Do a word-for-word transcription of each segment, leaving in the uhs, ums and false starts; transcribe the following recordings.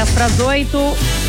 dez para as oito.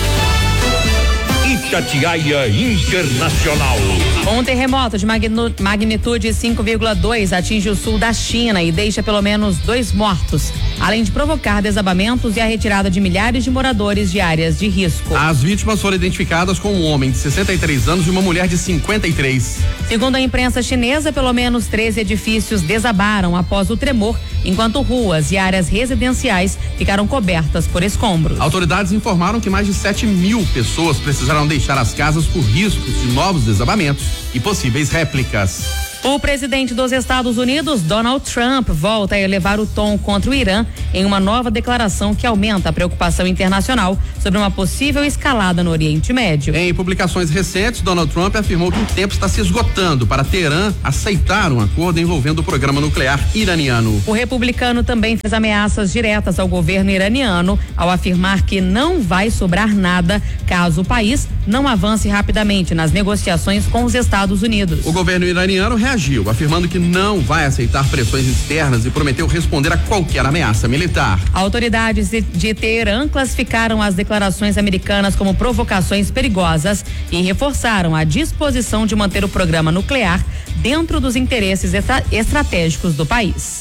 Itatiaia Internacional. Um terremoto de magnitude cinco vírgula dois atinge o sul da China e deixa pelo menos dois mortos, além de provocar desabamentos e a retirada de milhares de moradores de áreas de risco. As vítimas foram identificadas com um homem de sessenta e três anos e uma mulher de cinquenta e três. Segundo a imprensa chinesa, pelo menos treze edifícios desabaram após o tremor, enquanto ruas e áreas residenciais ficaram cobertas por escombros. Autoridades informaram que mais de sete mil pessoas precisaram deixar as casas por riscos de novos desabamentos e possíveis réplicas. O presidente dos Estados Unidos, Donald Trump, volta a elevar o tom contra o Irã em uma nova declaração que aumenta a preocupação internacional sobre uma possível escalada no Oriente Médio. Em publicações recentes, Donald Trump afirmou que o tempo está se esgotando para Teherã aceitar um acordo envolvendo o programa nuclear iraniano. O republicano também fez ameaças diretas ao governo iraniano ao afirmar que não vai sobrar nada caso o país não avance rapidamente nas negociações com os Estados Unidos. O governo iraniano reagiu, afirmando que não vai aceitar pressões externas e prometeu responder a qualquer ameaça militar. Autoridades de, de Teherã classificaram as declarações americanas como provocações perigosas e reforçaram a disposição de manter o programa nuclear dentro dos interesses estra, estratégicos do país.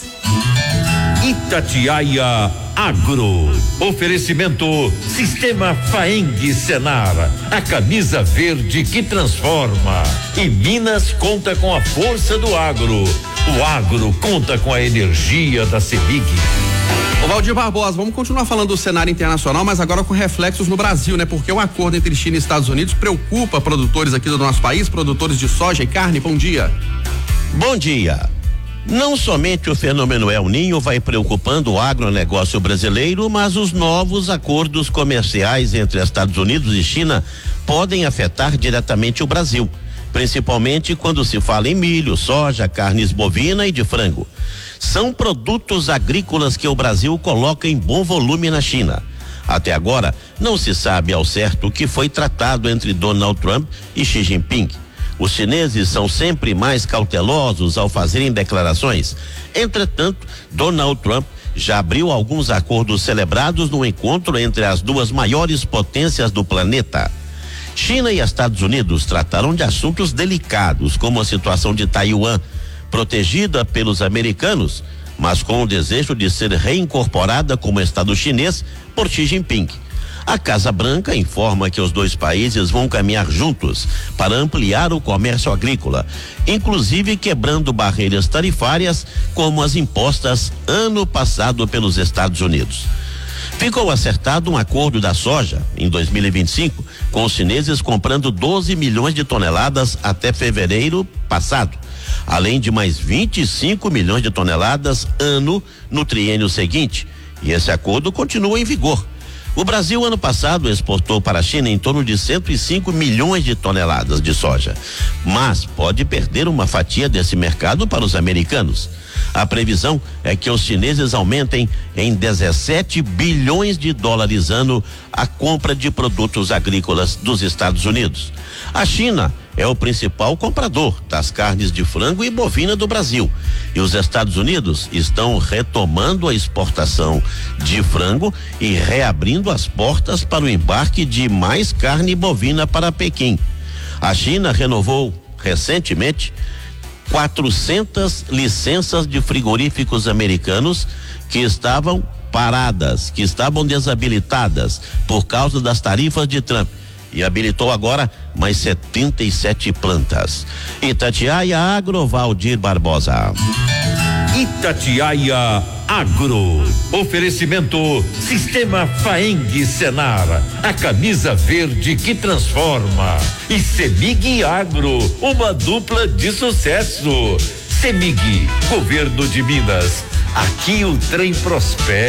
Itatiaia Agro. Oferecimento Sistema Faeng Senar. A camisa verde que transforma. E Minas conta com a força do agro. O agro conta com a energia da Semig. Ô Valdir Barbosa, vamos continuar falando do cenário internacional, mas agora com reflexos no Brasil, né? Porque o acordo entre China e Estados Unidos preocupa produtores aqui do nosso país, produtores de soja e carne. Bom dia. Bom dia. Não somente o fenômeno El Ninho vai preocupando o agronegócio brasileiro, mas os novos acordos comerciais entre Estados Unidos e China podem afetar diretamente o Brasil, principalmente quando se fala em milho, soja, carnes bovina e de frango. São produtos agrícolas que o Brasil coloca em bom volume na China. Até agora, não se sabe ao certo o que foi tratado entre Donald Trump e Xi Jinping. Os chineses são sempre mais cautelosos ao fazerem declarações. Entretanto, Donald Trump já abriu alguns acordos celebrados no encontro entre as duas maiores potências do planeta. China e Estados Unidos trataram de assuntos delicados, como a situação de Taiwan, protegida pelos americanos, mas com o desejo de ser reincorporada como Estado chinês por Xi Jinping. A Casa Branca informa que os dois países vão caminhar juntos para ampliar o comércio agrícola, inclusive quebrando barreiras tarifárias como as impostas ano passado pelos Estados Unidos. Ficou acertado um acordo da soja em dois mil e vinte e cinco, com os chineses comprando doze milhões de toneladas até fevereiro passado, além de mais vinte e cinco milhões de toneladas ano no triênio seguinte, e esse acordo continua em vigor. O Brasil, ano passado, exportou para a China em torno de cento e cinco milhões de toneladas de soja, mas pode perder uma fatia desse mercado para os americanos. A previsão é que os chineses aumentem em dezessete bilhões de dólares ano a compra de produtos agrícolas dos Estados Unidos. A China é o principal comprador das carnes de frango e bovina do Brasil, e os Estados Unidos estão retomando a exportação de frango e reabrindo as portas para o embarque de mais carne bovina para Pequim. A China renovou recentemente quatrocentas licenças de frigoríficos americanos que estavam paradas, que estavam desabilitadas por causa das tarifas de Trump, e habilitou agora mais setenta e sete plantas. Itatiaia Agro, Valdir Barbosa. Itatiaia Agro. Oferecimento Sistema Faeng Senar. A camisa verde que transforma. E Semig Agro, uma dupla de sucesso. Semig, Governo de Minas. Aqui o trem prospera.